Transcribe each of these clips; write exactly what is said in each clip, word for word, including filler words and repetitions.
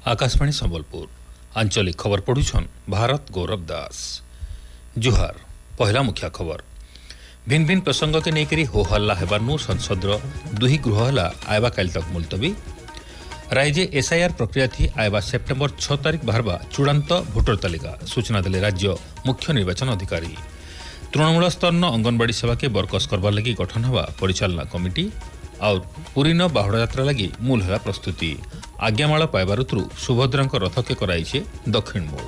आकाशवाणी संबलपुर आंचलिक खबर पढ़ुछन भारत गौरव दास। जुहार पहला मुख्य खबर भिन्न भिन्न प्रसंग के नेकरी हो हल्ला हेबारनु संसद दुही गृह हला आयबा काल तक मुलतवी। राज्य एसआईआर प्रक्रिया थी आयबा सेप्टेम्बर छह तारिख बाहरबा चूड़ांत भोटर तालिका सूचना देले राज्य मुख्य निर्वाचन अधिकारी। तृणमूल स्तर अंगनवाड़ी सेवा के बरकस करबार लगी गठन हवा परिचालना कमिटी और पुरीन बाहुड़ा यात्रा लगी मूल है प्रस्तुति। आज्ञामाल पाइबारुतु सुभद्रा रथ के कराइछे दक्षिण मोड़।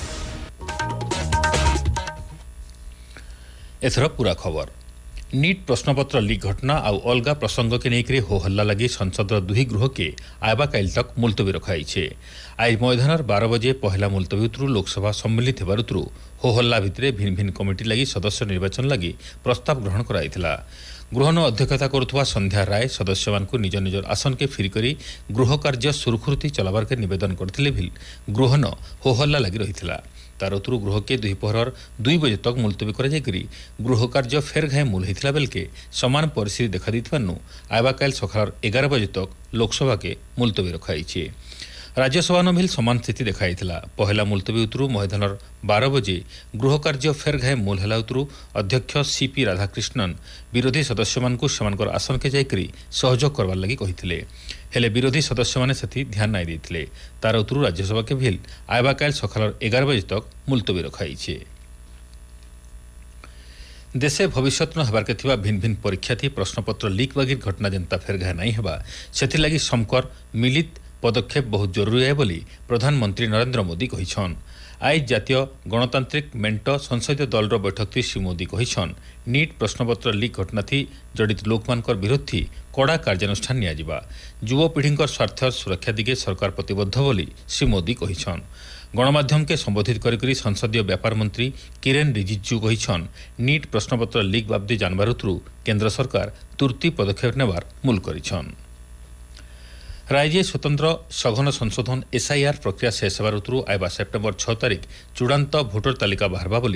एथर पूरा खबर नीट प्रश्नपत्र लीक घटना आउ अलगा प्रसंग के नेकरे हो हल्ला लगी संसद दुही गृह के आयबा काल तक मुलतवी रखाइछे। आज मैदानर बारह बजे पहला मुलतवी लोकसभा सम्मिलित हेबारुतु हो हल्ला भितरे भिन्न भिन्न कमिटी लगी सदस्य निर्वाचन लगी प्रस्ताव ग्रहण कराइथिला। गृहन अध्यक्षता करुवा संध्या राय सदस्य मानकु निज निज आसन के फिरी करी गृह कार्य सुरखुरुती चलाबार के निवेदन करथिले भी गृहन हो हल्ला लगी रहिथिला। तार उत्तरु गृह के दुपहर दुई बजे तक मुलतवी कर गृह कार्य फेर घाए मूल होता बेल के समान परिस्थिति देखा देथिबारनु आयबा काल सकाळ एगार बजे तक लोकसभा के मुलतवी रखाइछे। राज्यसभा भी समान स्थिति देखाइथिला। पहला मुलतवी उतरु मैदानर बारह बजे गृह कार्य फेर घाए मूल है उतरु अध्यक्ष सीपी राधाकृष्णन विरोधी सदस्य मानकु सेमानकर आसन के जाइकरी सहयोग करवार लगी कहिथिले। हेले विरोधी सदस्य माने सथी ध्यान नाई देथिले। तार उतरु राज्यसभा के भी आयबा काल सकाळ एगार बजे तक मुलतवी रखाइछे। देशे भविष्य हबार के थिबा भिन्न भिन्न परीक्षा थी प्रश्नपत्र लीक वगैर घटना जनता फेर घाए नहीं हेबा सेथि लगी समकर मिलित पदक्षेप बहुत जरूरी है बोली प्रधानमंत्री नरेंद्र मोदी कहिछन। आज जातीय गणतांत्रिक मेंट संसदीय दल बैठक थी श्री मोदी कहिछन नीट प्रश्नपत्र लीक घटना थी जड़ित लोक मानकर विरोध थी कड़ा कार्यानुष्ठान निया जिबा। युवपीढ़ी स्वार्थ सुरक्षा दिगे सरकार प्रतिबद्ध बोली श्री मोदी कहिछन। गणमाध्यम के संबोधित करी संसदीय व्यापार मंत्री किरेन रिजिजू कहिछन नीट प्रश्नपत्र लीक बाबदे जानबारुतु केंद्र सरकार तुर्ती पदक्षेप नेबार मूल करिछन। राज्य स्वतंत्र सघन संशोधन एसआईआर प्रक्रिया शेष होबारुतु आयबा सेप्टेम्बर छह तारिख चूड़ांत भोटर तालिका बाहरबा बोली